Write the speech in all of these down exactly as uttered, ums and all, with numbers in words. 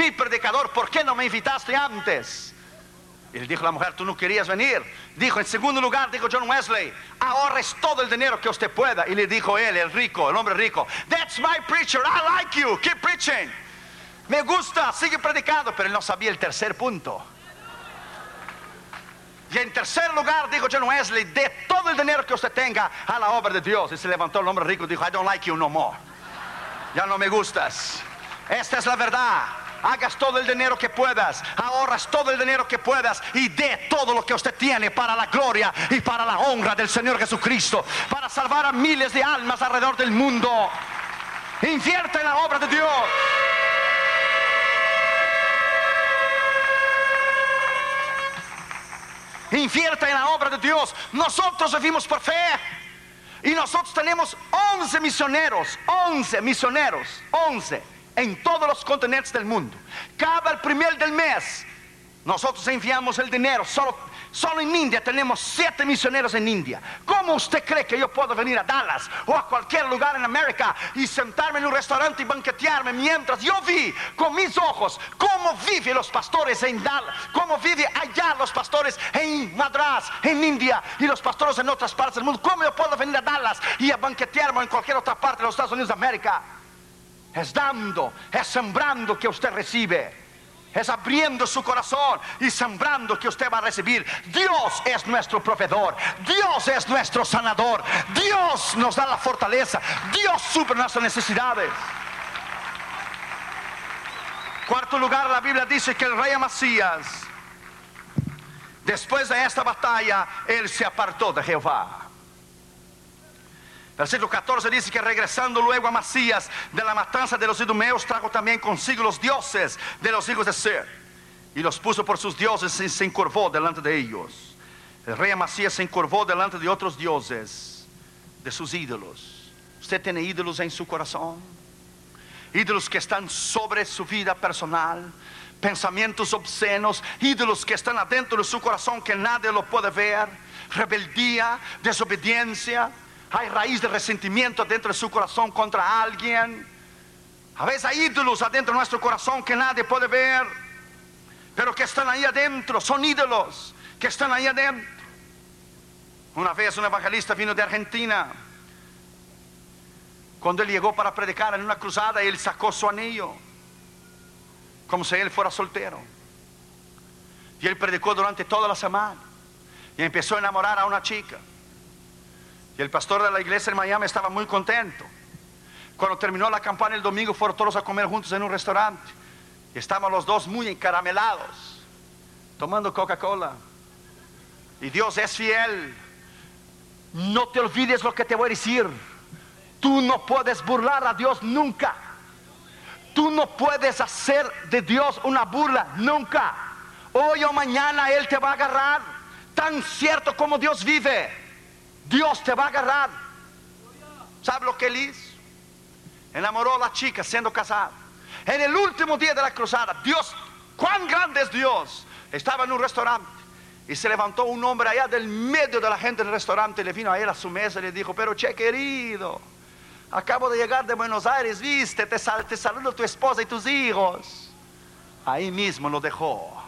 mi predicador, ¿por qué no me invitaste antes? Y le dijo la mujer, tú no querías venir. Dijo, en segundo lugar, dijo John Wesley, ahorres todo el dinero que usted pueda. Y le dijo él, el rico, el hombre rico, that's my preacher, I like you, keep preaching. Me gusta, sigue predicando. Pero él no sabía el tercer punto. Y en tercer lugar, dijo John Wesley, de todo el dinero que usted tenga a la obra de Dios. Y se levantó el hombre rico y dijo, I don't like you no more. Ya no me gustas. Esta es la verdad. Hagas todo el dinero que puedas, ahorras todo el dinero que puedas y dé todo lo que usted tiene para la gloria y para la honra del Señor Jesucristo, para salvar a miles de almas alrededor del mundo. Invierta en la obra de Dios. Invierta en la obra de Dios. Nosotros vivimos por fe y nosotros tenemos once misioneros, once misioneros, once en todos los continentes del mundo. Cada primer del mes nosotros enviamos el dinero. Solo, solo en India tenemos siete misioneros en India. ¿Cómo usted cree que yo puedo venir a Dallas o a cualquier lugar en América y sentarme en un restaurante y banquetearme mientras yo vi con mis ojos cómo viven los pastores en Dallas, cómo viven allá los pastores en Madras, en India, y los pastores en otras partes del mundo? ¿Cómo yo puedo venir a Dallas y a banquetearme en cualquier otra parte de los Estados Unidos de América? Es dando, es sembrando que usted recibe. Es abriendo su corazón y sembrando que usted va a recibir. Dios es nuestro proveedor. Dios es nuestro sanador. Dios nos da la fortaleza. Dios suple nuestras necesidades. Cuarto lugar, la Biblia dice que el rey Amasías, después de esta batalla, él se apartó de Jehová. Versículo catorce dice que regresando luego Amasías de la matanza de los idumeos, trajo también consigo los dioses de los hijos de Ser y los puso por sus dioses y se encorvó delante de ellos. El rey Amasías se encorvó delante de otros dioses, de sus ídolos. ¿Usted tiene ídolos en su corazón? Ídolos que están sobre su vida personal, pensamientos obscenos, ídolos que están adentro de su corazón que nadie lo puede ver. Rebeldía, desobediencia. Hay raíz de resentimiento dentro de su corazón contra alguien. A veces hay ídolos adentro de nuestro corazón que nadie puede ver, pero que están ahí adentro. Son ídolos que están ahí adentro. Una vez un evangelista vino de Argentina. Cuando él llegó para predicar en una cruzada, él sacó su anillo como si él fuera soltero. Y él predicó durante toda la semana y empezó a enamorar a una chica. Y el pastor de la iglesia en Miami estaba muy contento. Cuando terminó la campaña el domingo, fueron todos a comer juntos en un restaurante. Y estaban los dos muy encaramelados, tomando Coca-Cola. Y Dios es fiel. No te olvides lo que te voy a decir. Tú no puedes burlar a Dios nunca. Tú no puedes hacer de Dios una burla nunca. Hoy o mañana Él te va a agarrar. Tan cierto como Dios vive, Dios te va a agarrar. ¿Sabe lo que él hizo? Enamoró a la chica siendo casada. En el último día de la cruzada, Dios, cuán grande es Dios. Estaba en un restaurante y se levantó un hombre allá del medio de la gente del restaurante. Le vino a él a su mesa y le dijo: pero che querido, acabo de llegar de Buenos Aires, viste, te, sal, te saludo tu esposa y tus hijos. Ahí mismo lo dejó.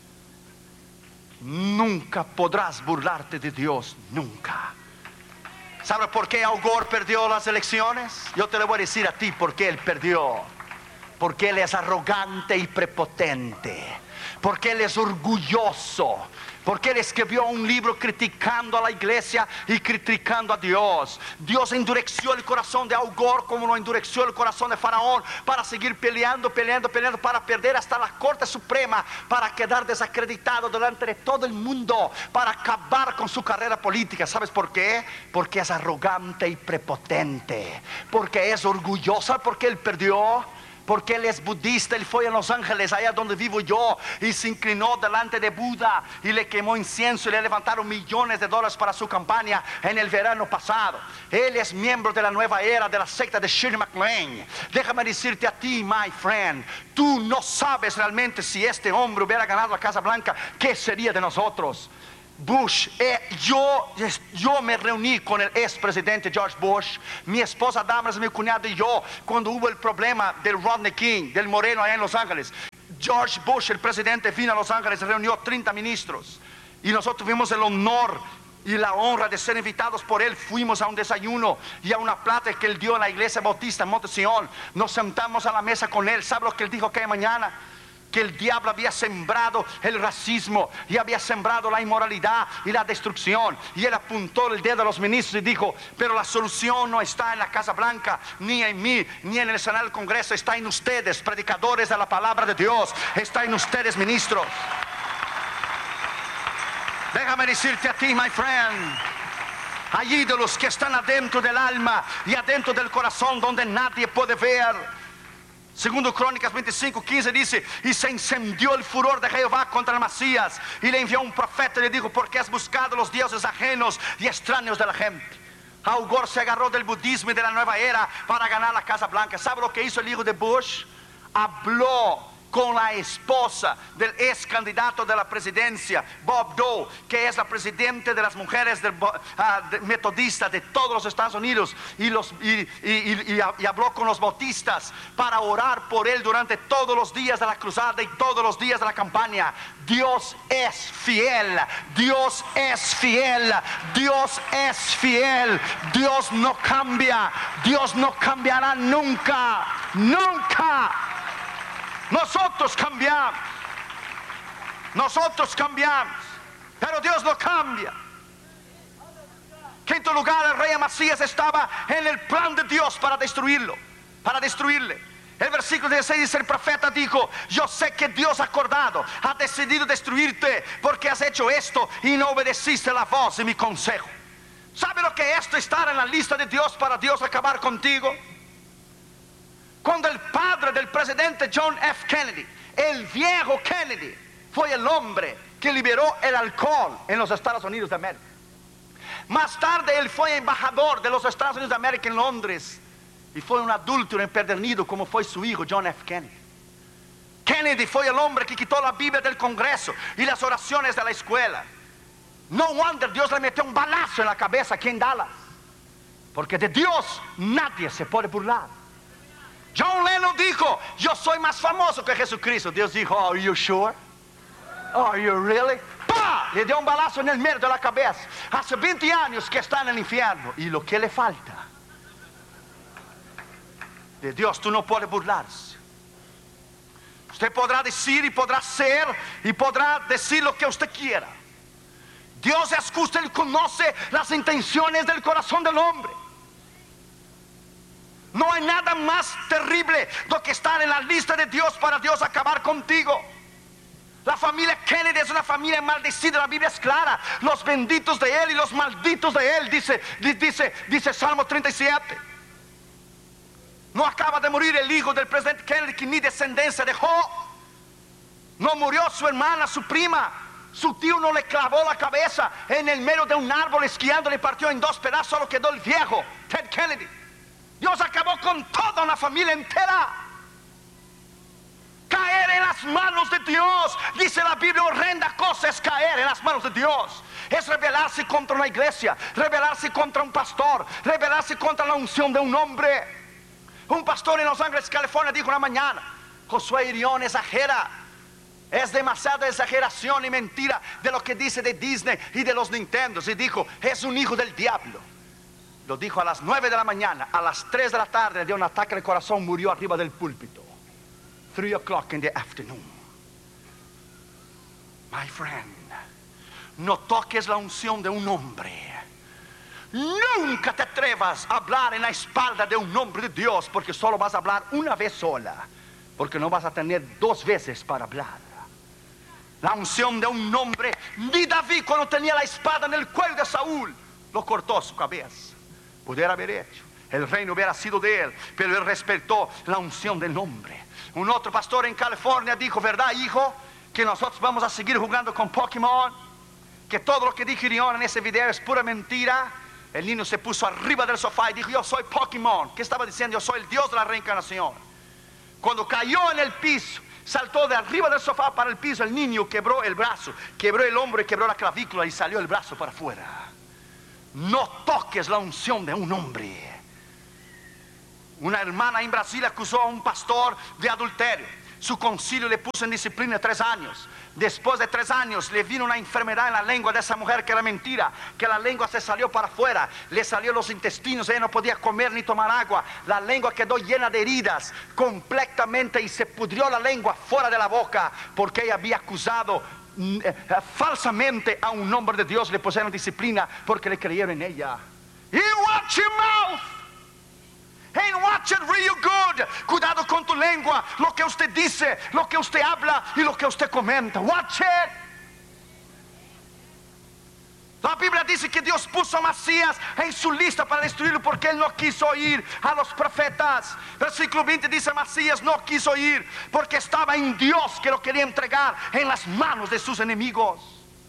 Nunca podrás burlarte de Dios, nunca. ¿Sabe por qué Al Gore perdió las elecciones? Yo te lo voy a decir a ti por qué él perdió. Porque él es arrogante y prepotente. Porque él es orgulloso. Porque él escribió un libro criticando a la iglesia y criticando a Dios. Dios endureció el corazón de Al Gore como lo endureció el corazón de Faraón, para seguir peleando, peleando, peleando, para perder hasta la Corte Suprema, para quedar desacreditado delante de todo el mundo, para acabar con su carrera política. ¿Sabes por qué? Porque es arrogante y prepotente. Porque es orgulloso. ¿Sabes por qué él perdió? Porque él es budista. Él fue a Los Ángeles, allá donde vivo yo, y se inclinó delante de Buda y le quemó incienso y le levantaron millones de dólares para su campaña en el verano pasado. Él es miembro de la nueva era de la secta de Shirley MacLaine. Déjame decirte a ti, my friend, tú no sabes realmente si este hombre hubiera ganado la Casa Blanca, ¿qué sería de nosotros? Bush, eh, yo, yo me reuní con el expresidente George Bush, mi esposa Damaris, mi cuñado y yo, cuando hubo el problema del Rodney King, del moreno allá en Los Ángeles. George Bush, el presidente, vino a Los Ángeles, reunió treinta ministros y nosotros tuvimos el honor y la honra de ser invitados por él. Fuimos a un desayuno y a una plata que él dio en la iglesia bautista en Monte Sion. Nos sentamos a la mesa con él. ¿Sabe lo que él dijo aquella mañana? Que el diablo había sembrado el racismo y había sembrado la inmoralidad y la destrucción, y él apuntó el dedo a los ministros y dijo: pero la solución no está en la Casa Blanca, ni en mí, ni en el Senado del Congreso. Está en ustedes, predicadores de la palabra de Dios. Está en ustedes, ministros. Déjame decirte a ti, my friend, hay ídolos que están adentro del alma y adentro del corazón, donde nadie puede ver. Segundo Crónicas veinticinco, quince dice: y se encendió el furor de Jehová contra el Masías, y le envió un profeta y le dijo: porque has buscado los dioses ajenos y extraños de la gente. Al Gore se agarró del budismo y de la nueva era para ganar la Casa Blanca. ¿Sabe lo que hizo el hijo de Bush? Habló con la esposa del ex candidato de la presidencia, Bob Dole, que es la presidenta de las mujeres del, uh, de, metodistas de todos los Estados Unidos, y, los, y, y, y, y habló con los bautistas para orar por él durante todos los días de la cruzada y todos los días de la campaña. Dios es fiel, Dios es fiel, Dios es fiel, Dios no cambia, Dios no cambiará nunca, nunca. Nosotros cambiamos, nosotros cambiamos, pero Dios no cambia. Quinto lugar, el rey Amasías estaba en el plan de Dios para destruirlo, para destruirle. El versículo dieciséis dice: el profeta dijo: yo sé que Dios ha acordado, ha decidido destruirte, porque has hecho esto y no obedeciste la voz de mi consejo. ¿Sabe lo que es esto, estar en la lista de Dios para Dios acabar contigo? Cuando el padre del presidente John F. Kennedy, el viejo Kennedy, fue el hombre que liberó el alcohol en los Estados Unidos de América. Más tarde él fue embajador de los Estados Unidos de América en Londres, y fue un adúltero empedernido como fue su hijo John F. Kennedy. Kennedy fue el hombre que quitó la Biblia del Congreso y las oraciones de la escuela. No wonder Dios le metió un balazo en la cabeza aquí en Dallas, porque de Dios nadie se puede burlar. John Lennon dijo: yo soy más famoso que Jesucristo. Dios dijo: are you sure? Are you really? ¡Pah! Le dio un balazo en el medio de la cabeza. Hace veinte años que está en el infierno, y lo que le falta. De Dios tú no puedes burlarse. Usted podrá decir y podrá ser y podrá decir lo que usted quiera. Dios es justo, Él conoce las intenciones del corazón del hombre. No hay nada más terrible do que estar en la lista de Dios para Dios acabar contigo. La familia Kennedy es una familia maldecida. La Biblia es clara: los benditos de él y los malditos de él, dice, dice, dice Salmo treinta y siete. No acaba de morir el hijo del presidente Kennedy, que ni descendencia dejó. No murió su hermana, su prima. Su tío no le clavó la cabeza en el medio de un árbol esquiando, le partió en dos pedazos, solo quedó el viejo Ted Kennedy. Dios acabó con toda una familia entera. Caer en las manos de Dios, dice la Biblia, horrenda cosa es caer en las manos de Dios. Es rebelarse contra una iglesia, rebelarse contra un pastor, rebelarse contra la unción de un hombre. Un pastor en Los Ángeles, California, dijo una mañana: Josué Irión exagera, es demasiada exageración y mentira de lo que dice de Disney y de los Nintendos. Y dijo: es un hijo del diablo. Lo dijo a las nueve de la mañana. A las tres de la tarde le dio un ataque al corazón, murió arriba del púlpito. Three o'clock in the afternoon. My friend, no toques la unción de un hombre. Nunca te atrevas a hablar en la espalda de un hombre de Dios, porque solo vas a hablar una vez sola, porque no vas a tener dos veces para hablar. La unción de un hombre, ni David, cuando tenía la espada en el cuello de Saúl, lo cortó su cabeza. Pudiera haber hecho, el reino hubiera sido de él, pero él respetó la unción del hombre. Un otro pastor en California dijo: ¿verdad, hijo, que nosotros vamos a seguir jugando con Pokémon? Que todo lo que dijo Irión en ese video es pura mentira. El niño se puso arriba del sofá y dijo: yo soy Pokémon. ¿Qué estaba diciendo? Yo soy el Dios de la reencarnación. Cuando cayó en el piso, saltó de arriba del sofá para el piso. El niño quebró el brazo, quebró el hombro y quebró la clavícula, y salió el brazo para afuera. No toques la unción de un hombre. Una hermana en Brasil acusó a un pastor de adulterio. Su concilio le puso en disciplina tres años. Después de tres años le vino una enfermedad en la lengua de esa mujer que era mentira, que la lengua se salió para afuera, le salió los intestinos, ella no podía comer ni tomar agua, la lengua quedó llena de heridas completamente y se pudrió la lengua fuera de la boca porque ella había acusado eh, falsamente a un hombre de Dios. Le pusieron disciplina porque le creyeron en ella. You watch your mouth and watch it real good. Cuidado con tu lengua, lo que usted dice, lo que usted habla y lo que usted comenta. Watch it. La Biblia dice que Dios puso a Macías en su lista para destruirlo porque él no quiso ir a los profetas. Versículo veinte dice: Macías no quiso ir porque estaba en Dios, que lo quería entregar en las manos de sus enemigos.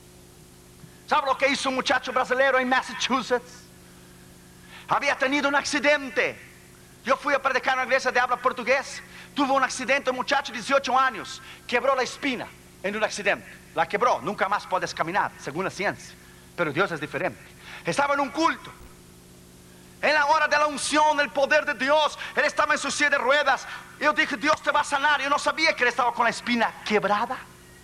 ¿Sabe lo que hizo un muchacho brasileño en Massachusetts? Había tenido un accidente. Yo fui a predicar en una iglesia de habla portugués. Tuvo un accidente, un muchacho de dieciocho años, quebró la espina en un accidente. La quebró, nunca más puedes caminar, según la ciencia. Pero Dios es diferente. Estaba en un culto, en la hora de la unción, el poder de Dios. Él estaba en su silla de ruedas. Yo dije: Dios te va a sanar. Yo no sabía que él estaba con la espina quebrada.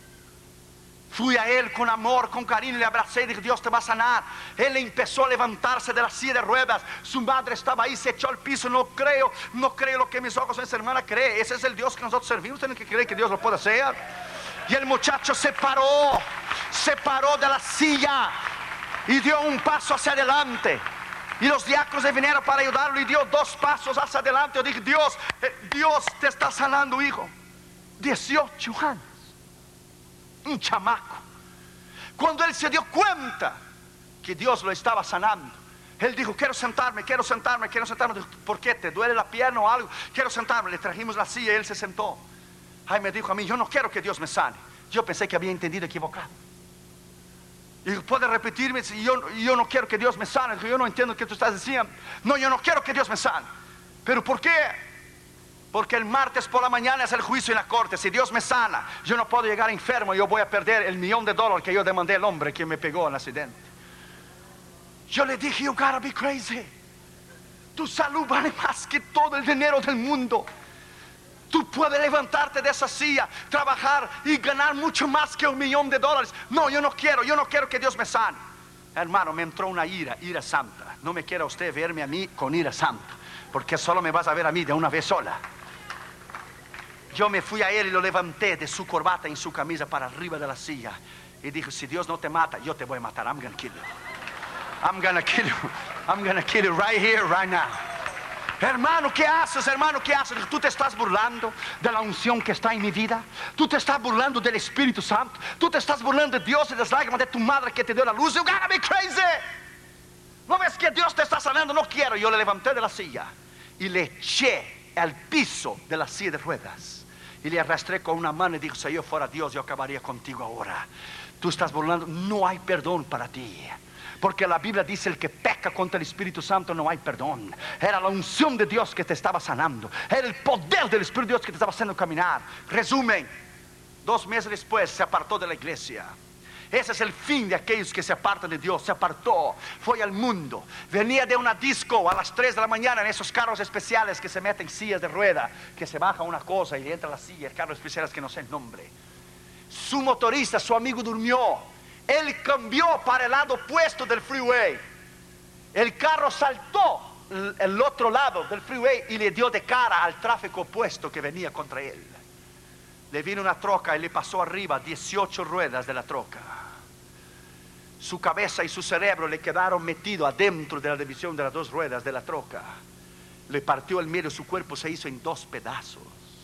Fui a él con amor, con cariño, le abracé y dije: Dios te va a sanar. Él empezó a levantarse de la silla de ruedas. Su madre estaba ahí, se echó al piso. No creo, no creo lo que mis ojos ven. Esa hermana cree. Ese es el Dios que nosotros servimos. Tienen que creer que Dios lo puede hacer. Y el muchacho se paró, se paró de la silla y dio un paso hacia adelante. Y los diáconos vinieron para ayudarlo y dio dos pasos hacia adelante. Yo dije: Dios, eh, Dios te está sanando, hijo. dieciocho años. Un chamaco. Cuando él se dio cuenta que Dios lo estaba sanando, él dijo: quiero sentarme, quiero sentarme, quiero sentarme. Dijo: ¿por qué? ¿Te duele la pierna o algo? Quiero sentarme. Le trajimos la silla y él se sentó. Ay, me dijo a mí: yo no quiero que Dios me sane. Yo pensé que había entendido equivocado. Y dijo: ¿puede repetirme? Yo, yo no quiero que Dios me sane. Dijo: yo no entiendo qué tú estás diciendo. No, yo no quiero que Dios me sane. ¿Pero por qué? Porque el martes por la mañana es el juicio en la corte. Si Dios me sana, yo no puedo llegar enfermo. Yo voy a perder el millón de dólares que yo demandé al hombre que me pegó en el accidente. Yo le dije: you gotta be crazy. Tu salud vale más que todo el dinero del mundo. Tú puedes levantarte de esa silla, trabajar y ganar mucho más que un millón de dólares. No, yo no quiero, yo no quiero que Dios me sane. Hermano, me entró una ira, ira santa. No me quiera usted verme a mí con ira santa, porque solo me vas a ver a mí de una vez sola. Yo me fui a él y lo levanté de su corbata en su camisa para arriba de la silla y dije: si Dios no te mata, yo te voy a matar. I'm gonna kill you. I'm gonna kill you. I'm gonna kill you right here, right now. Hermano, ¿qué haces? Hermano, ¿qué haces? Tú te estás burlando de la unción que está en mi vida. Tú te estás burlando del Espíritu Santo. Tú te estás burlando de Dios y de las lágrimas de tu madre que te dio la luz. You gotta be crazy. ¿No ves que Dios te está sanando? No quiero. Yo le levanté de la silla y le eché al piso de la silla de ruedas y le arrastré con una mano y dijo: si yo fuera Dios, yo acabaría contigo ahora. Tú estás burlando. No hay perdón para ti, porque la Biblia dice: el que peca contra el Espíritu Santo no hay perdón. Era la unción de Dios que te estaba sanando. Era el poder del Espíritu de Dios que te estaba haciendo caminar. Resumen: dos meses después se apartó de la iglesia. Ese es el fin de aquellos que se apartan de Dios. Se apartó, fue al mundo. Venía de una disco a las tres de la mañana en esos carros especiales que se meten en sillas de rueda, que se baja una cosa y le entra la silla. El carro especial es que no sé el nombre. Su motorista, su amigo, durmió. Él cambió para el lado opuesto del freeway. El carro saltó el otro lado del freeway y le dio de cara al tráfico opuesto que venía contra él. Le vino una troca y le pasó arriba dieciocho ruedas de la troca. Su cabeza y su cerebro le quedaron metidos adentro de la división de las dos ruedas de la troca. Le partió el medio, su cuerpo se hizo en dos pedazos.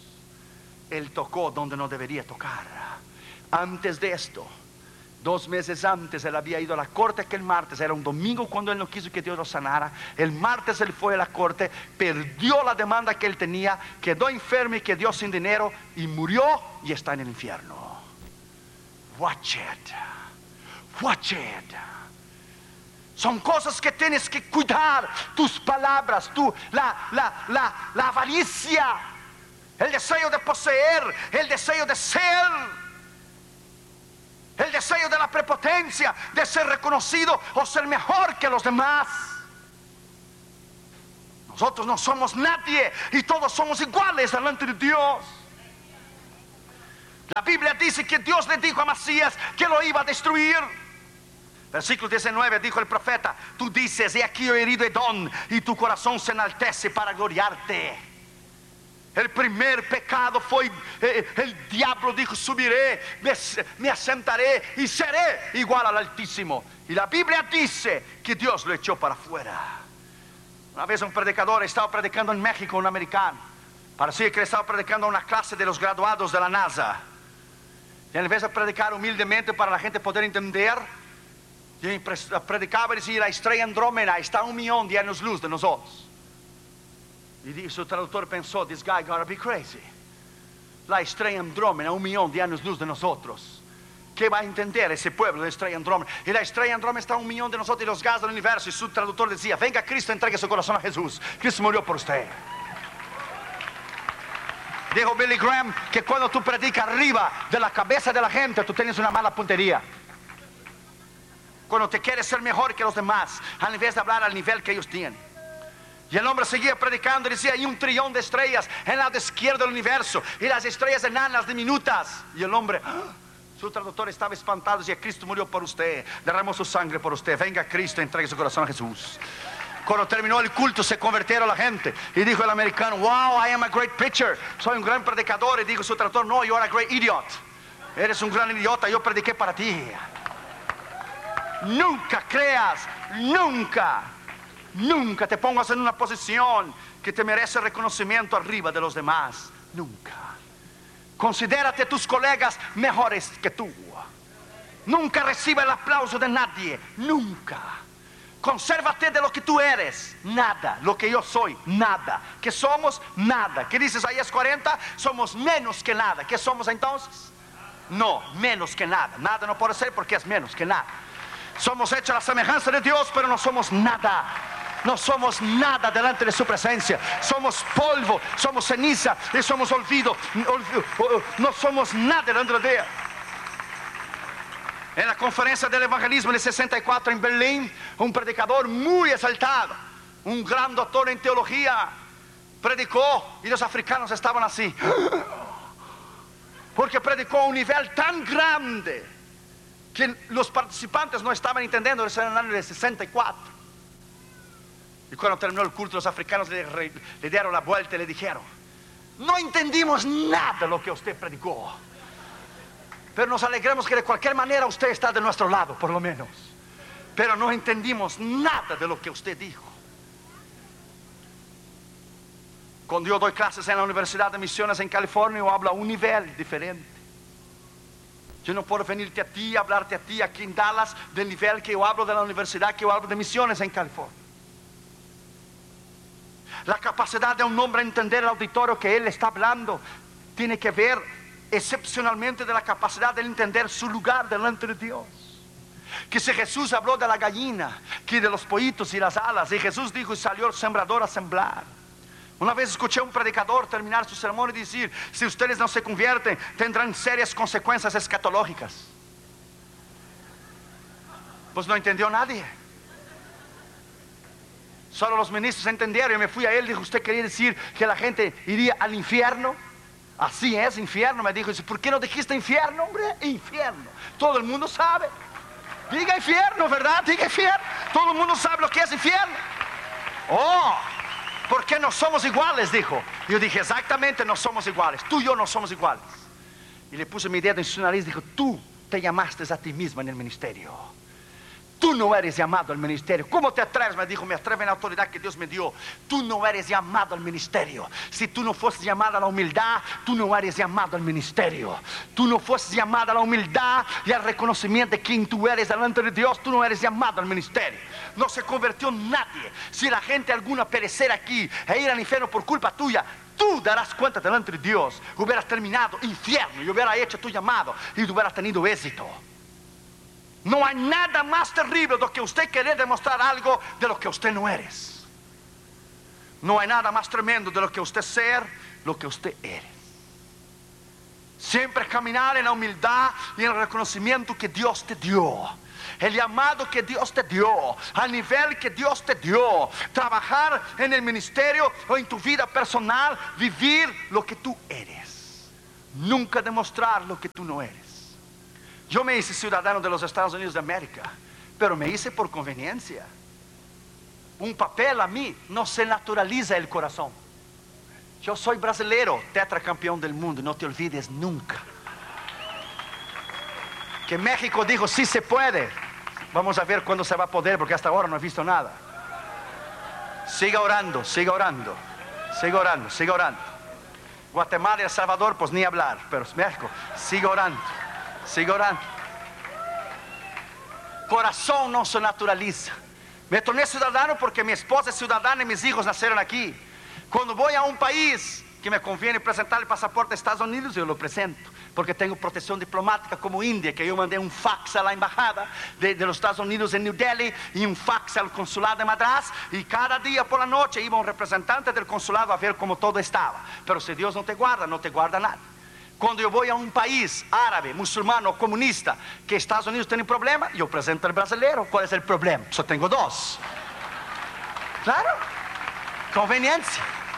Él tocó donde no debería tocar. Antes de esto, dos meses antes, él había ido a la corte aquel martes. Era un domingo cuando él no quiso que Dios lo sanara. El martes él fue a la corte, perdió la demanda que él tenía, quedó enfermo y quedó sin dinero y murió y está en el infierno. Watch it. Watch it. Son cosas que tienes que cuidar. Tus palabras, tu, la, la, la, la avaricia, el deseo de poseer, el deseo de ser, el deseo de la prepotencia, de ser reconocido o ser mejor que los demás. Nosotros no somos nadie y todos somos iguales delante de Dios. La Biblia dice que Dios le dijo a Amasías que lo iba a destruir. Versículo diecinueve, dijo el profeta: tú dices, he aquí he herido Edom, y tu corazón se enaltece para gloriarte. El primer pecado fue, eh, el diablo dijo: subiré, me, me asentaré y seré igual al Altísimo. Y la Biblia dice que Dios lo echó para afuera. Una vez un predicador estaba predicando en México, un americano. Parecía que le estaba predicando a una clase de los graduados de la NASA. Y en vez de predicar humildemente para la gente poder entender, y predicaba y decía: la estrella Andrómeda está a un millón de años luz de nosotros. Y su traductor pensó: this guy gotta be crazy. La estrella Andrómeda a un millón de años luz de nosotros. ¿Qué va a entender ese pueblo de estrella Andrómeda? Y la estrella Andrómeda está a un millón de nosotros y los gases del universo. Y su traductor decía: venga Cristo, entregue su corazón a Jesús. Cristo murió por usted. Dijo Billy Graham que cuando tú predicas arriba de la cabeza de la gente, tú tienes una mala puntería. Cuando te quieres ser mejor que los demás, al invés de hablar al nivel que ellos tienen. Y el hombre seguía predicando y decía: hay un trillón de estrellas en el lado izquierdo del universo, y las estrellas enanas diminutas. Y el hombre, ¡ah! Su traductor estaba espantado y decía: Cristo murió por usted, derramó su sangre por usted, venga Cristo, entregue su corazón a Jesús. Cuando terminó el culto, se convirtieron la gente. Y dijo el americano: wow, I am a great preacher. Soy un gran predicador. Y dijo su traductor: no, you are a great idiot. Eres un gran idiota, yo prediqué para ti. Nunca creas, nunca, nunca te pongas en una posición que te merece reconocimiento arriba de los demás. Nunca. Considérate tus colegas mejores que tú. Nunca reciba el aplauso de nadie. Nunca. Consérvate de lo que tú eres. Nada. Lo que yo soy. Nada. ¿Qué somos? Nada. ¿Qué dice Isaías cuarenta? Somos menos que nada. ¿Qué somos entonces? No, menos que nada. Nada no puede ser porque es menos que nada. Somos hechos a la semejanza de Dios, pero no somos nada. No somos nada delante de su presencia. Somos polvo, somos ceniza y somos olvido. No somos nada delante de Él. En la conferencia del evangelismo de sesenta y cuatro en Berlín, un predicador muy exaltado, un gran doctor en teología, predicó y los africanos estaban así, porque predicó a un nivel tan grande que los participantes no estaban entendiendo. Eso era en el año de sesenta y cuatro. Y cuando terminó el culto, los africanos le, le dieron la vuelta y le dijeron: no entendimos nada de lo que usted predicó, pero nos alegramos que de cualquier manera usted está de nuestro lado, por lo menos. Pero no entendimos nada de lo que usted dijo. Cuando yo doy clases en la Universidad de Misiones en California, yo hablo a un nivel diferente. Yo no puedo venirte a ti, hablarte a ti aquí en Dallas del nivel que yo hablo de la universidad, que yo hablo de Misiones en California. La capacidad de un hombre a entender el auditorio que él está hablando tiene que ver excepcionalmente de la capacidad de entender su lugar delante de Dios. Que si Jesús habló de la gallina, que de los pollitos y las alas, y Jesús dijo: y salió el sembrador a sembrar. Una vez escuché a un predicador terminar su sermón y decir: si ustedes no se convierten, tendrán serias consecuencias escatológicas. Pues no entendió nadie. Solo los ministros entendieron. Y me fui a él y dijo: ¿usted quería decir que la gente iría al infierno? Así es, infierno. Me dijo: ¿por qué no dijiste infierno, hombre? Infierno. Todo el mundo sabe. Diga infierno, ¿verdad? Diga infierno. Todo el mundo sabe lo que es infierno. Oh, ¿por qué no somos iguales? Dijo. Yo dije: exactamente, no somos iguales. Tú y yo no somos iguales. Y le puse mi dedo en su nariz y dijo: tú te llamaste a ti misma en el ministerio. Tú no eres llamado al ministerio. ¿Cómo te atreves? Me dijo: me atrevo en la autoridad que Dios me dio. Tú no eres llamado al ministerio. Si tú no fueses llamado a la humildad, tú no eres llamado al ministerio. Tú no fueses llamado a la humildad y al reconocimiento de quién tú eres delante de Dios, tú no eres llamado al ministerio. No se convirtió nadie. Si la gente alguna pereciera aquí e ir al infierno por culpa tuya, tú darás cuenta delante de Dios. Hubieras terminado infierno y hubieras hecho tu llamado y hubieras tenido éxito. No hay nada más terrible do que usted querer demostrar algo de lo que usted no eres. No hay nada más tremendo de lo que usted ser lo que usted eres. Siempre caminar en la humildad y en el reconocimiento que Dios te dio. El llamado que Dios te dio, al nivel que Dios te dio. Trabajar en el ministerio o en tu vida personal, vivir lo que tú eres. nunca demostrar lo que tú no eres. Yo me hice ciudadano de los Estados Unidos de América, pero me hice por conveniencia. Un papel a mí no se naturaliza el corazón. Yo soy brasileiro, tetracampeón del mundo, no te olvides nunca. Que México dijo, sí se puede. Vamos a ver cuándo se va a poder, porque hasta ahora no he visto nada. Siga orando, siga orando, siga orando, siga orando. Guatemala y El Salvador, pues ni hablar, pero México, siga orando, siga orando. Corazón no se naturaliza. Me torné ciudadano porque mi esposa es ciudadana y mis hijos nacieron aquí. Cuando voy a un país que me conviene presentar el pasaporte de Estados Unidos, yo lo presento, porque tengo protección diplomática como India, que yo mandé un fax a la embajada de, de los Estados Unidos en New Delhi y un fax al consulado de Madras, y cada día por la noche iba un representante del consulado a ver cómo todo estaba. Pero si Dios no te guarda, no te guarda nada. Cuando yo voy a un país árabe, musulmano, comunista, que Estados Unidos tiene problema, yo presento al brasileño. ¿Cuál es el problema? Yo tengo dos. Claro, conveniencia.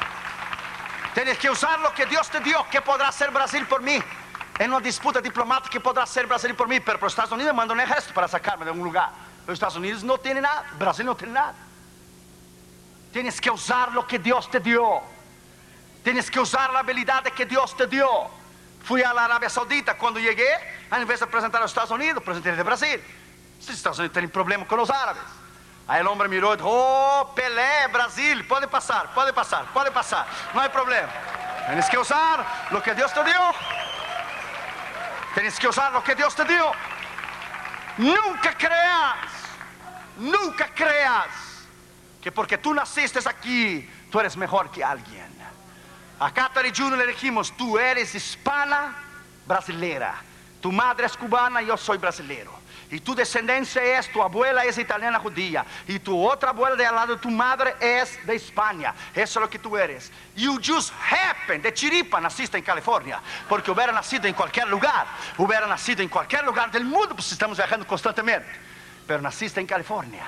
Tienes que usar lo que Dios te dio. ¿Qué podrá hacer Brasil por mí? En una disputa diplomática, ¿qué podrá hacer Brasil por mí? Pero por Estados Unidos manda un ejército para sacarme de un lugar. Los Estados Unidos no tienen nada, Brasil no tiene nada. Tienes que usar lo que Dios te dio. Tienes que usar la habilidad que Dios te dio. Fui a la Arabia Saudita. Cuando llegué, en vez de presentar a los Estados Unidos, presenté de Brasil. Los Estados Unidos tienen problemas con los árabes. Aí el hombre miró y dijo, oh, Pelé, Brasil, puede pasar, puede pasar, puede pasar, no hay problema. Tienes que usar lo que Dios te dio. Tienes que usar lo que Dios te dio. Nunca creas, nunca creas que porque tú naciste aquí, tú eres mejor que alguien. A Catherine Junior le dijimos, tú eres hispana brasilera, tu madre es cubana, yo soy brasilero. Y tu descendencia es, tu abuela es italiana judía, y tu otra abuela de al lado de tu madre es de España. Eso es lo que tú eres. You just happen, de chiripa naciste en California, porque hubiera nacido en cualquier lugar, hubiera nacido en cualquier lugar del mundo, pues estamos viajando constantemente, pero naciste en California.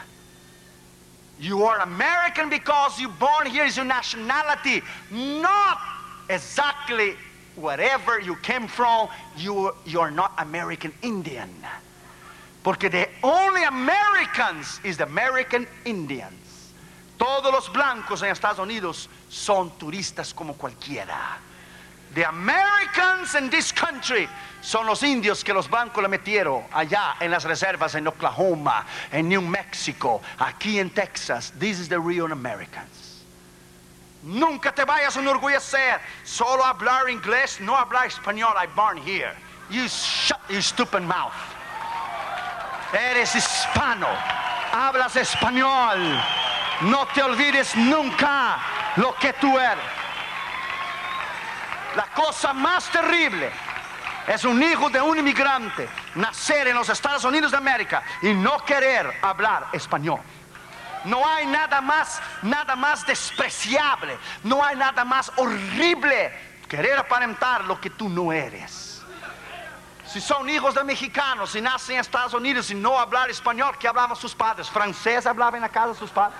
You are American because you born here is your nationality, not exactly wherever you came from. You, you are not American Indian. Porque the only Americans is the American Indians. Todos los blancos en Estados Unidos son turistas como cualquiera. The Americans in this country son los indios que los blancos le metieron allá en las reservas en Oklahoma, en New Mexico, aquí en Texas. This is the real Americans. Nunca te vayas a enorgullecer solo hablar inglés, no hablar español. I born here. You shut your stupid mouth. Eres hispano, hablas español. No te olvides nunca lo que tú eres. La cosa más terrible es un hijo de un inmigrante nacer en los Estados Unidos de América y no querer hablar español. No hay nada más, nada más despreciable, no hay nada más horrible querer aparentar lo que tú no eres. Si son hijos de mexicanos y nacen en Estados Unidos y no hablar español, ¿qué hablaban sus padres? ¿Francés hablaban en la casa sus padres?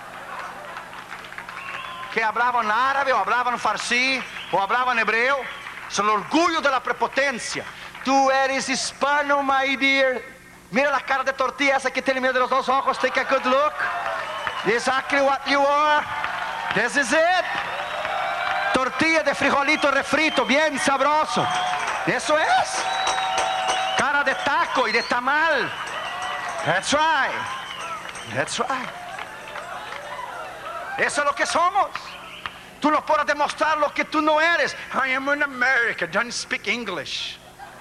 ¿Que hablaban árabe o hablaban farsi o hablaban hebreo? Es el orgullo de la prepotencia. Tú eres hispano, my dear. Mira la cara de tortilla esa que tiene medio de los dos ojos. Take a good look. This is exactly what you are. This is it. Tortilla de frijolito refrito, bien sabroso. Eso es. Cara de taco y de tamal. That's right. That's right. Eso es lo que somos. Tú no puedes demostrar lo que tú no eres. I am an American, don't speak English.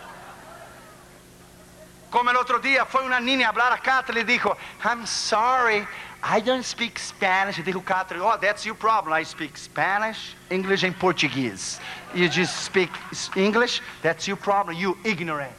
Como el otro día fue una niña a hablar a Catherine y dijo, I'm sorry, I don't speak Spanish. Y dijo Catherine, oh, that's your problem. I speak Spanish, English and Portuguese. You just speak English, that's your problem. You ignorant.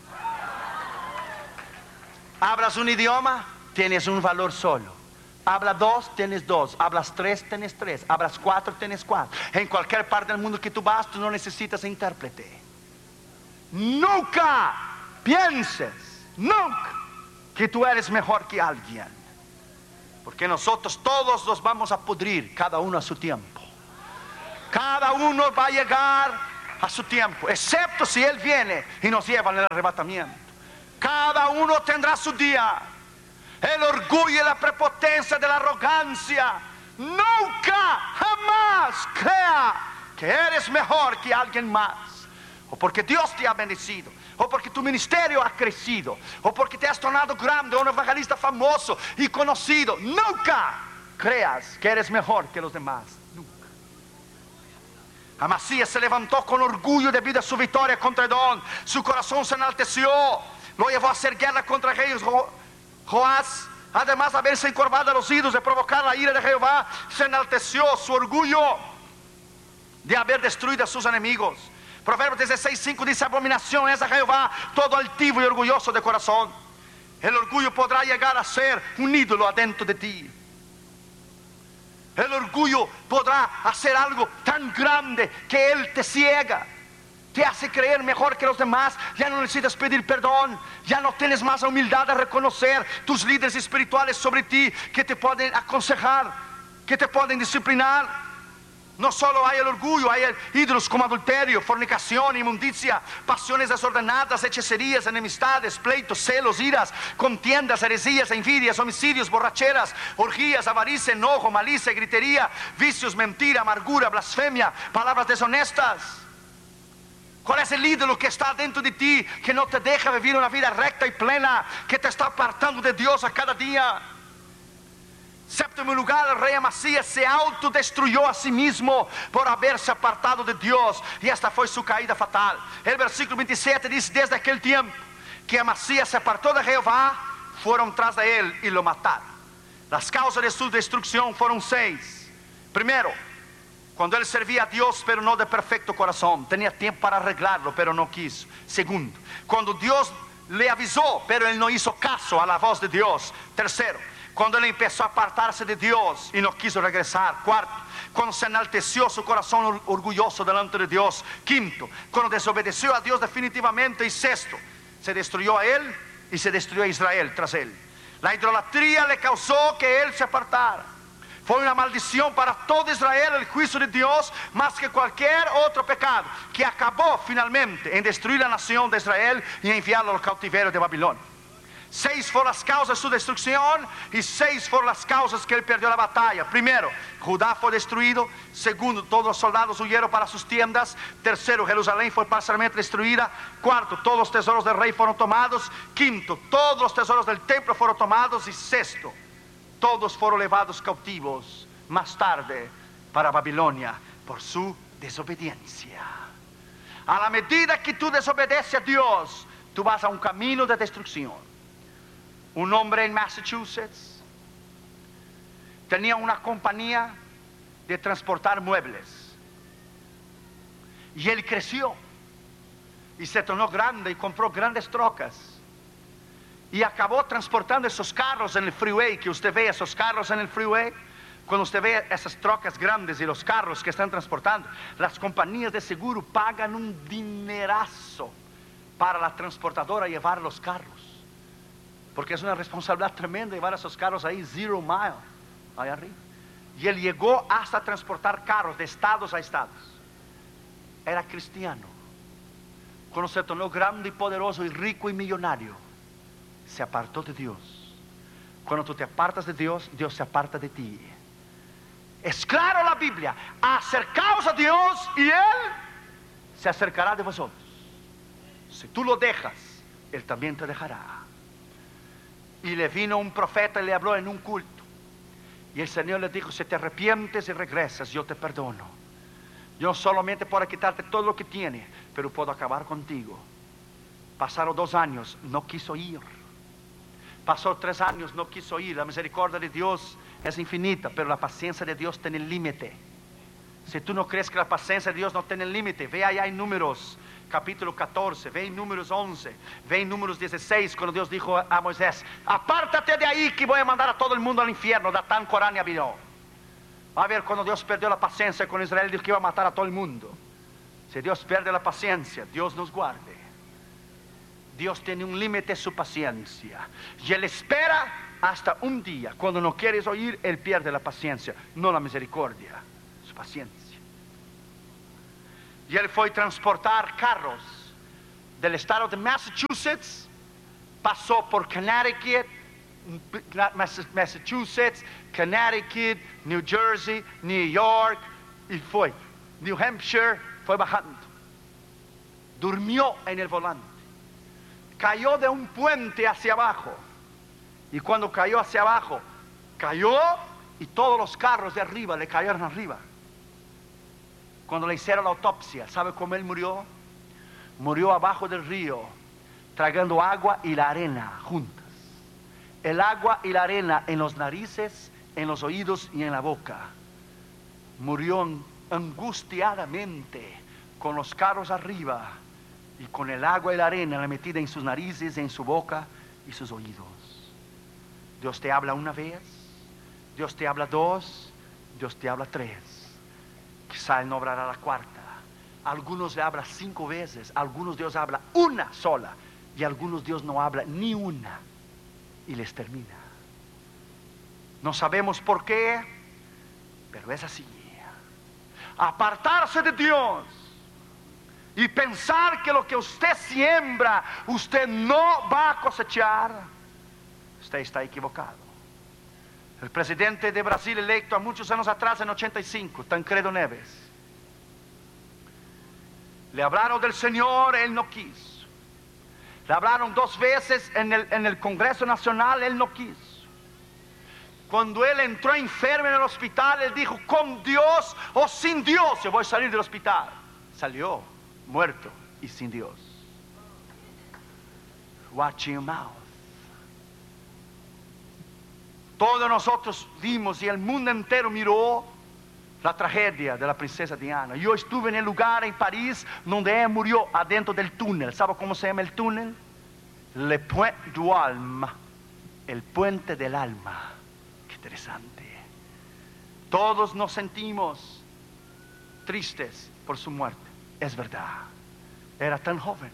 Hablas un idioma, tienes un valor solo. Hablas dos, tienes dos. Hablas tres, tienes tres. Hablas cuatro, tienes cuatro. En cualquier parte del mundo que tú vas, tú no necesitas intérprete. Nunca pienses, nunca, que tú eres mejor que alguien. Porque nosotros todos los vamos a pudrir, cada uno a su tiempo. Cada uno va a llegar a su tiempo, excepto si Él viene y nos lleva en el arrebatamiento. Cada uno tendrá su día. El orgullo y la prepotencia de la arrogancia, nunca, jamás crea que eres mejor que alguien más, o porque Dios te ha bendecido, o porque tu ministerio ha crecido, o porque te has tornado grande, o un evangelista famoso y conocido. Nunca creas que eres mejor que los demás. Nunca. Amasías se levantó con orgullo debido a su victoria contra Edom. Su corazón se enalteció, lo llevó a hacer guerra contra el rey Joás. Además de haberse encorvado a los ídolos, de provocar la ira de Jehová, se enalteció su orgullo de haber destruido a sus enemigos. Proverbios dieciséis cinco dice: abominación es a Jehová todo altivo y orgulloso de corazón. El orgullo podrá llegar a ser un ídolo adentro de ti. El orgullo podrá hacer algo tan grande que él te ciega, te hace creer mejor que los demás. Ya no necesitas pedir perdón, ya no tienes más la humildad de reconocer tus líderes espirituales sobre ti, que te pueden aconsejar, que te pueden disciplinar. No solo hay el orgullo, hay ídolos como adulterio, fornicación, inmundicia, pasiones desordenadas, hechicerías, enemistades, pleitos, celos, iras, contiendas, heresías, envidias, homicidios, borracheras, orgías, avaricia, enojo, malicia, gritería, vicios, mentira, amargura, blasfemia, palabras deshonestas. ¿Cuál es el ídolo que está dentro de ti, que no te deja vivir una vida recta y plena, que te está apartando de Dios a cada día? Séptimo lugar, el rey Amasías se autodestruyó a sí mismo por haberse apartado de Dios, y esta fue su caída fatal. El versículo veintisiete dice: desde aquel tiempo que Amasías se apartó de Jehová, fueron tras de él y lo mataron. Las causas de su destrucción fueron seis. Primero, cuando él servía a Dios pero no de perfecto corazón, tenía tiempo para arreglarlo pero no quiso. Segundo, cuando Dios le avisó pero él no hizo caso a la voz de Dios. Tercero, cuando él empezó a apartarse de Dios y no quiso regresar. Cuarto, cuando se enalteció su corazón orgulloso delante de Dios. Quinto, cuando desobedeció a Dios definitivamente. Y sexto, se destruyó a él y se destruyó a Israel tras él. La idolatría le causó que él se apartara. Fue una maldición para todo Israel el juicio de Dios, más que cualquier otro pecado, que acabó finalmente en destruir la nación de Israel y enviarlo al cautiverio de Babilonia. Seis fueron las causas de su destrucción, y seis fueron las causas que él perdió la batalla. Primero, Judá fue destruido. Segundo, todos los soldados huyeron para sus tiendas. Tercero, Jerusalén fue parcialmente destruida. Cuarto, todos los tesoros del rey fueron tomados. Quinto, todos los tesoros del templo fueron tomados. Y sexto, todos fueron llevados cautivos más tarde para Babilonia por su desobediencia. A la medida que tú desobedeces a Dios, tú vas a un camino de destrucción. Un hombre en Massachusetts tenía una compañía de transportar muebles, y él creció y se tornó grande y compró grandes trocas, y acabó transportando esos carros en el freeway. Que usted ve esos carros en el freeway, cuando usted ve esas trocas grandes y los carros que están transportando, las compañías de seguro pagan un dinerazo para la transportadora llevar los carros, porque es una responsabilidad tremenda llevar esos carros ahí, zero mile, ahí arriba. Y él llegó hasta transportar carros de estados a estados. Era cristiano. Cuando se tornó grande y poderoso y rico y millonario, se apartó de Dios. Cuando tú te apartas de Dios, Dios se aparta de ti. Es claro la Biblia: acercaos a Dios y Él se acercará de vosotros. Si tú lo dejas, Él también te dejará. Y le vino un profeta y le habló en un culto, y el Señor le dijo: si te arrepientes y regresas, yo te perdono. Yo solamente puedo quitarte todo lo que tiene, pero puedo acabar contigo. Pasaron dos años, no quiso ir. Pasó tres años, no quiso ir. La misericordia de Dios es infinita, pero la paciencia de Dios tiene límite. Si tú no crees que la paciencia de Dios no tiene límite, ve allá en Números capítulo catorce, ve en Números once, ve en Números dieciséis, cuando Dios dijo a Moisés: apártate de ahí, que voy a mandar a todo el mundo al infierno, Datán, Corán y Abirón. A ver, cuando Dios perdió la paciencia con Israel, dijo que iba a matar a todo el mundo. Si Dios pierde la paciencia, Dios nos guarde. Dios tiene un límite a su paciencia, y Él espera hasta un día. Cuando no quieres oír, Él pierde la paciencia, no la misericordia, su paciencia. Y él fue a transportar carros del estado de Massachusetts, pasó por Connecticut, Massachusetts, Connecticut, New Jersey, New York, y fue. New Hampshire, fue bajando. Durmió en el volante. Cayó de un puente hacia abajo. Y cuando cayó hacia abajo, cayó y todos los carros de arriba le cayeron arriba. Cuando le hicieron la autopsia, ¿sabe cómo él murió? Murió abajo del río, tragando agua y la arena juntas. El agua y la arena en los narices, en los oídos y en la boca. Murió angustiadamente con los carros arriba y con el agua y la arena metida en sus narices, en su boca y sus oídos. Dios te habla una vez, Dios te habla dos, Dios te habla tres. Quizá Él no hablará la cuarta. Algunos le habla cinco veces, algunos Dios habla una sola y algunos Dios no habla ni una y les termina. No sabemos por qué, pero es así. Apartarse de Dios y pensar que lo que usted siembra, usted no va a cosechar, usted está equivocado. El presidente de Brasil electo a muchos años atrás, en ochenta y cinco, Tancredo Neves, le hablaron del Señor, él no quiso. Le hablaron dos veces en el, en el Congreso Nacional, él no quiso. Cuando él entró enfermo en el hospital, él dijo, con Dios o sin Dios yo voy a salir del hospital. Salió muerto y sin Dios. Watch your mouth. Todos nosotros vimos y el mundo entero miró la tragedia de la princesa Diana. Yo estuve en el lugar en París donde ella murió adentro del túnel. ¿Sabe cómo se llama el túnel? Le Pont du Alma, el puente del alma. Qué interesante. Todos nos sentimos tristes por su muerte. Es verdad. Era tan joven.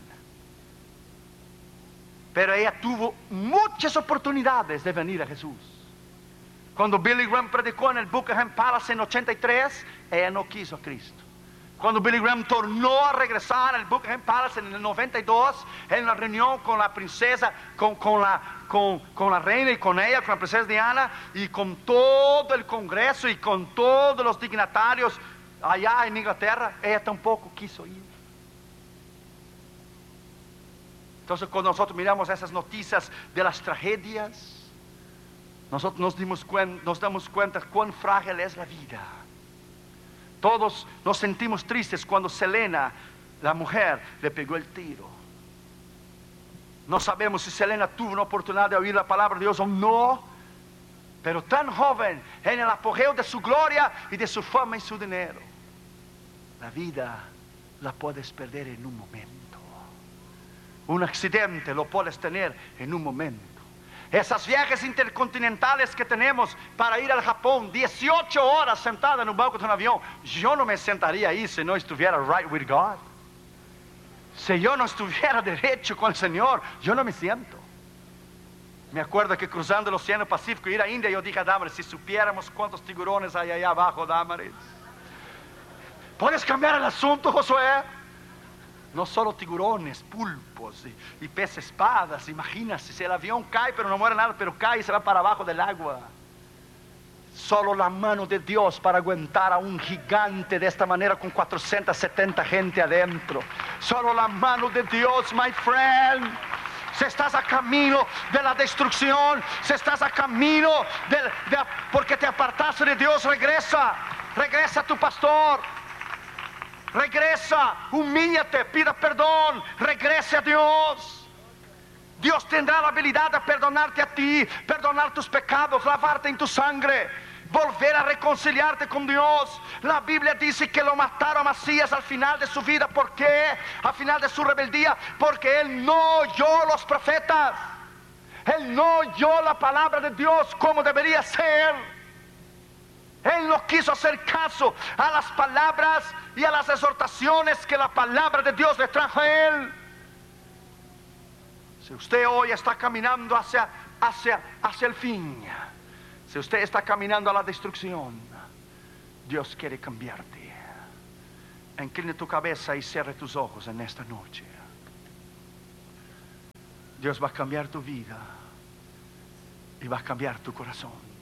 Pero ella tuvo muchas oportunidades de venir a Jesús. Cuando Billy Graham predicó en el Buckingham Palace en ochenta y tres, ella no quiso a Cristo. Cuando Billy Graham tornó a regresar al Buckingham Palace en el noventa y dos, en la reunión con la princesa, con, con, la, con, con la reina y con ella, con la princesa Diana, y con todo el Congreso y con todos los dignatarios allá en Inglaterra, ella tampoco quiso ir. Entonces, cuando nosotros miramos esas noticias de las tragedias, nosotros nos, dimos cuen, nos damos cuenta cuán frágil es la vida. Todos nos sentimos tristes cuando Selena, la mujer, le pegó el tiro. No sabemos si Selena tuvo una oportunidad de oír la palabra de Dios o no, pero tan joven, en el apogeo de su gloria y de su fama y su dinero. La vida la puedes perder en un momento. Un accidente lo puedes tener en un momento. Esas viajes intercontinentales que tenemos para ir al Japón, dieciocho horas sentada en un banco de un avión. Yo no me sentaría ahí si no estuviera right with God. Si yo no estuviera derecho con el Señor, yo no me siento. Me acuerdo que cruzando el Océano Pacífico, ir a India, yo dije a Damaris, si supiéramos cuántos tiburones hay allá abajo, Damaris. ¿Puedes cambiar el asunto, Josué? No solo tiburones, pulpos y, y peces espadas. Imagínate, si el avión cae pero no muere nada, pero cae y se va para abajo del agua. Solo la mano de Dios para aguantar a un gigante de esta manera con cuatrocientos setenta gente adentro. Solo la mano de Dios, my friend. Si estás a camino de la destrucción, si estás a camino de, de, porque te apartaste de Dios, regresa. Regresa a tu pastor. Regresa, humíllate, pida perdón, regrese a Dios. Dios tendrá la habilidad de perdonarte a ti, perdonar tus pecados, lavarte en tu sangre, volver a reconciliarte con Dios. La Biblia dice que lo mataron a Macías al final de su vida. ¿Por qué? Al final de su rebeldía, porque él no oyó los profetas. Él no oyó la palabra de Dios como debería ser. Él no quiso hacer caso a las palabras y a las exhortaciones que la palabra de Dios le trajo a él. Si usted hoy está caminando hacia, hacia, hacia el fin, si usted está caminando a la destrucción, Dios quiere cambiarte. Incline tu cabeza y cierre tus ojos en esta noche. Dios va a cambiar tu vida y va a cambiar tu corazón.